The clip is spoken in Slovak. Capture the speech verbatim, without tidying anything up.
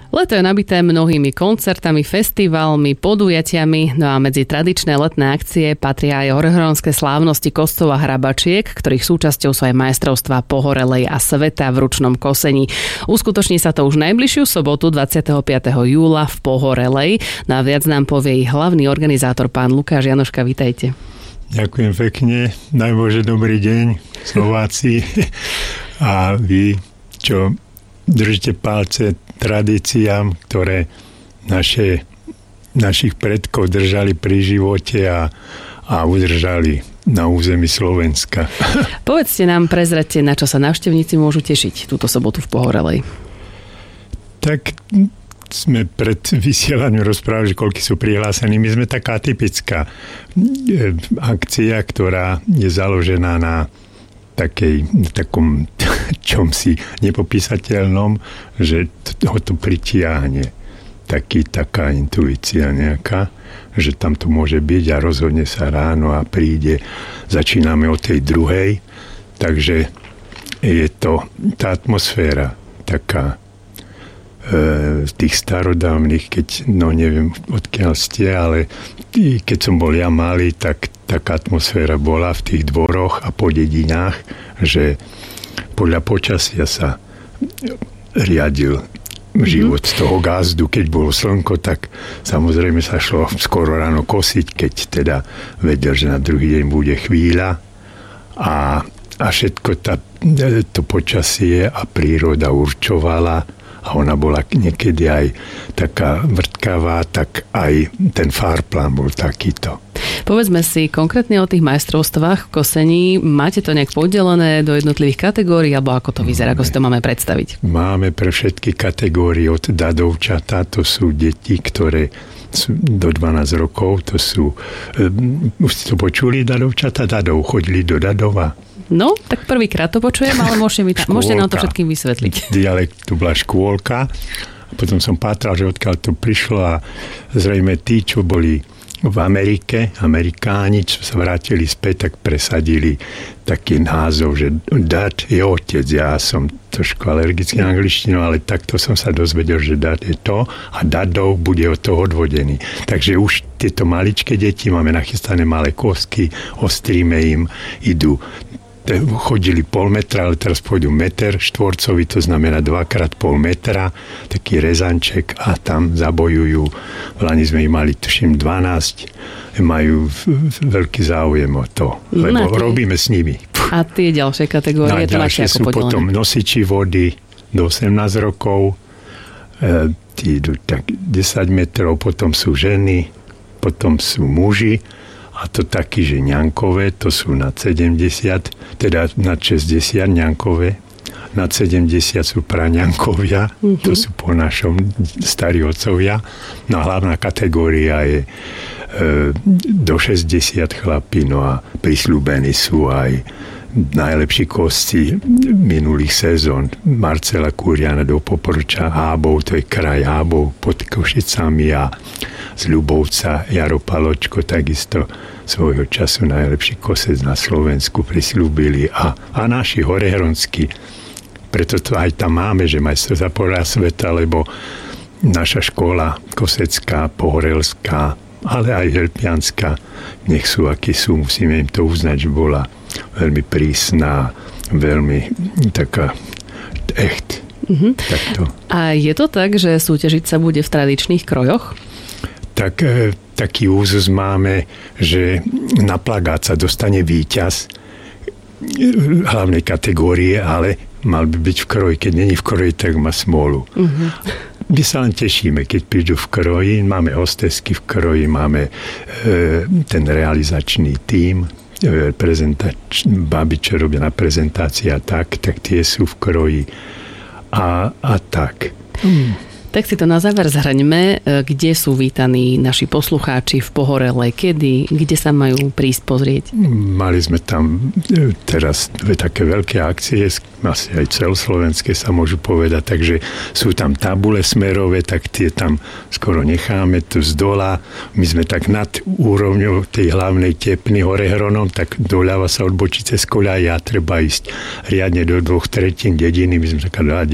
Leto je nabité mnohými koncertami, festivalmi, podujatiami, no a medzi tradičné letné akcie patria aj horehronské slávnosti koscov a hrabačiek, ktorých súčasťou sú aj majstrovstvá pohorelej a sveta v ručnom kosení. Uskutoční sa to už najbližšiu sobotu dvadsiateho piateho júla v Pohorelej. No a viac nám povie ich hlavný organizátor pán Lukáš Janoška, vitajte. Ďakujem pekne, daj Bože dobrý deň Slováci a vy, čo držte palce tradíciám, ktoré naše, našich predkov držali pri živote a, a udržali na území Slovenska. Povedzte nám, prezraďte, na čo sa návštevníci môžu tešiť túto sobotu v Pohorelej. Tak sme pred vysielaním rozprávali, že koľky sú prihlásení. My sme taká typická akcia, ktorá je založená na takej, takom čomsi nepopísateľnom, že ho to pritiahne. Taký, taká intuícia nejaká, že tam to môže byť a rozhodne sa ráno a príde. Začíname o tej druhej, takže je to tá atmosféra taká e, tých starodávnych, keď, no neviem, odkiaľ ste, ale keď som bol ja malý, tak taká atmosféra bola v tých dvoroch a po dedinách, že podľa počasia sa riadil život z toho gázdu. Keď bolo slnko, tak samozrejme sa šlo skoro ráno kosiť, keď teda vedel, že na druhý deň bude chvíľa a, a všetko tá, to počasie a príroda určovala a ona bola niekedy aj taká vrtkavá, tak aj ten fárplán bol takýto. Povedzme si konkrétne o tých majstrovstvách v kosení. Máte to nejak podelené do jednotlivých kategórií, alebo ako to vyzerá, ako si to máme predstaviť? Máme pre všetky kategórie od dadovčatá, to sú deti, ktoré sú do dvanásť rokov, to sú, um, už ste to počuli, dadovčatá, dadov, chodili do Dadova. No, tak prvýkrát to počujem, ale môžete, mi ta, môžete nám to všetkým vysvetliť. Dialekt, tu bola škôlka, potom som pátral, že odkiaľ to prišlo a zrejme tí, čo boli v Amerike, Amerikáni, čo sa vrátili späť, tak presadili taký názov, že dad je otec. Ja som trošku alergický na angličtinu, ale takto som sa dozvedel, že dad je to a dadov bude od toho odvodený. Takže už tieto maličké deti, máme nachystané malé kostky, ostríme im, idú chodili pol metra, ale teraz pôjdu meter štvorcový, to znamená dvakrát pol metra, taký rezanček a tam zabojujú. V Lani sme ich mali, tuším, dvanásť. Majú veľký záujem o to, lebo no, robíme s nimi. A tie ďalšie kategórie? No, ďalšie sú podelené? Potom nosiči vody do osemnásť rokov, e, tí idú tak desať metrov, potom sú ženy, potom sú muži, a to taký, že ňankové, to sú nad sedemdesiat, teda nad šesťdesiat ňankové, nad sedemdesiat sú praňankovia, mm-hmm. to sú po našom starí otcovia. No a hlavná kategória je e, do šesťdesiat chlapí, no a prisľúbení sú aj najlepší kosci minulých sezón. Marcela Kuriana do Poporča, Ábov, to je kraj Ábov pod Košicami a z Ľubovca Jaro Paločko, takisto svojho času najlepší kosec na Slovensku prisľúbili a, a naši horehronskí. Preto to aj tam máme, že majstrovstvá pohorela sveta, lebo naša škola kosecká, pohorelská, ale aj helpianská, nech sú, akí sú, musíme im to uznať, že bola veľmi prísna, veľmi taká echt. Mm-hmm. Takto. A je to tak, že súťažiť sa bude v tradičných krojoch? Tak e, taký úzus máme, že na plagát sa dostane víťaz hlavnej kategórie, ale mal by byť v kroji. Keď není v kroji, tak má smolu. Mm-hmm. My sa len tešíme, keď prídu v kroji. Máme hostesky v kroji, máme e, ten realizačný tím, e, prezentač, baby, čo robia na prezentácii a tak, tak tie sú v kroji a, a tak. Mm. Tak si to na záver zhrňme, kde sú vítaní naši poslucháči v Pohorelej, kedy, kde sa majú prísť pozrieť? Mali sme tam teraz dve také veľké akcie, asi aj celoslovenské sa môžu povedať, takže sú tam tabule smerové, tak tie tam skoro necháme tu z dola. My sme tak nad úrovňou tej hlavnej Tepny Horehronom, tak doľava sa odbočí cez koľaj a treba ísť riadne do dvoch tretín dediny, my sme taká